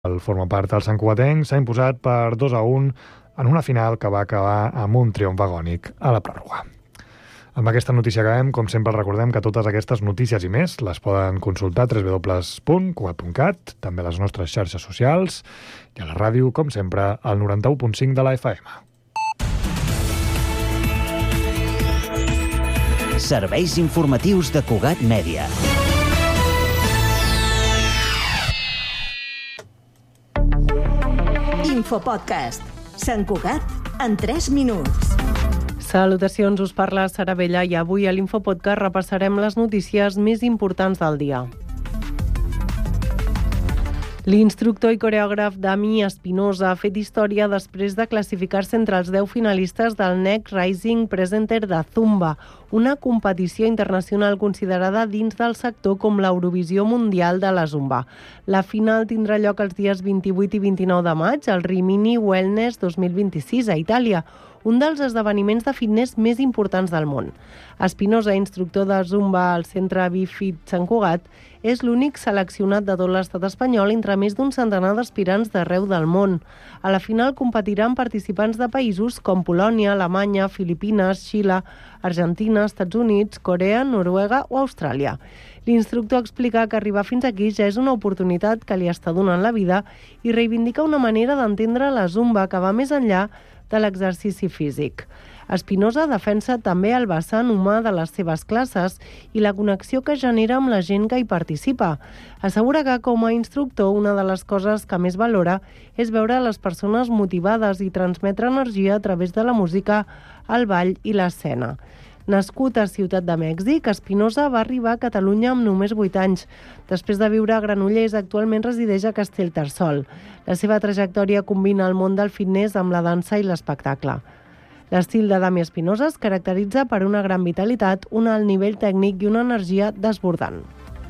El forma part del santcugatenc s'ha imposat per 2-1 en una final que va acabar amb un triomf agònic a la pròrroga. Amb aquesta notícia acabem. Com sempre, recordem que totes aquestes notícies i més les poden consultar a www.cugat.cat, també a les nostres xarxes socials i a la ràdio, com sempre, al 91.5 de la FM. Serveis informatius de Cugat Mèdia. Infopodcast. Sant Cugat en 3 minuts. Salutacions, us parla Sara Vella i avui a l'Infopodcast repassarem les notícies més importants del dia. L'instructor i coreògraf Dami Espinosa ha fet història després de classificar-se entre els 10 finalistes del Next Rising Presenter de Zumba, una competició internacional considerada dins del sector com l'Eurovisió Mundial de la Zumba. La final tindrà lloc els dies 28 i 29 de maig al Rimini Wellness 2026 a Itàlia, un dels esdeveniments de fitness més importants del món. Espinosa, instructor de Zumba al Centre Bifit Sant Cugat, és l'únic seleccionat de tot l'estat espanyol entre més d'un centenar d'aspirants d'arreu del món. A la final competiran participants de països com Polònia, Alemanya, Filipines, Xile, Argentina, Estats Units, Corea, Noruega o Austràlia. L'instructor explica que arribar fins aquí ja és una oportunitat que li està donant la vida i reivindica una manera d'entendre la Zumba que va més enllà de l'exercici físic. Espinosa defensa també el vessant humà de les seves classes i la connexió que genera amb la gent que hi participa. Assegura que, com a instructor, una de les coses que més valora és veure les persones motivades i transmetre energia a través de la música, el ball i l'escena. Nascut a Ciutat de Mèxic, Espinosa va arribar a Catalunya amb només 8 anys. Després de viure a Granollers, actualment resideix a Castellterçol. La seva trajectòria combina el món del fitness amb la dansa i l'espectacle. L'estil de Dami Espinosa es caracteritza per una gran vitalitat, un alt nivell tècnic i una energia desbordant.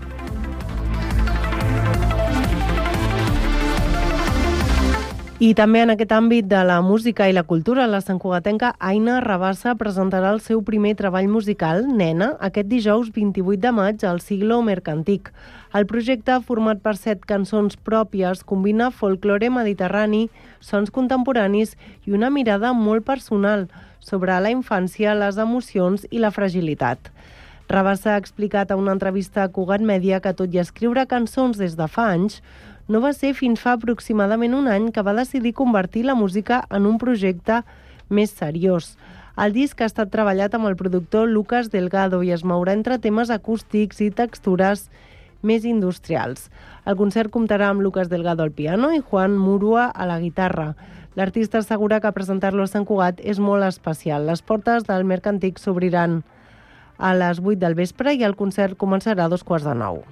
I també en aquest àmbit de la música i la cultura, la santcugatenca Aina Rabassa presentarà el seu primer treball musical, Nena, aquest dijous 28 de maig al Siglo Mercantic. El projecte, format per 7 cançons pròpies, combina folklore mediterrani, sons contemporanis i una mirada molt personal sobre la infància, les emocions i la fragilitat. Rabassa ha explicat a una entrevista a Cugat Mèdia que, tot i escriure cançons des de fa anys, no va ser fins fa aproximadament un any que va decidir convertir la música en un projecte més seriós. El disc ha estat treballat amb el productor Lucas Delgado i es mourà entre temes acústics i textures més industrials. El concert comptarà amb Lucas Delgado al piano i Juan Murua a la guitarra. L'artista assegura que presentar-lo a Sant Cugat és molt especial. Les portes del Mercantic s'obriran a les 8 del vespre i el concert començarà a 8:45.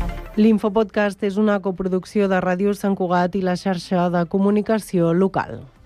L'Infopodcast és una coproducció de Ràdio Sant Cugat i la xarxa de comunicació local.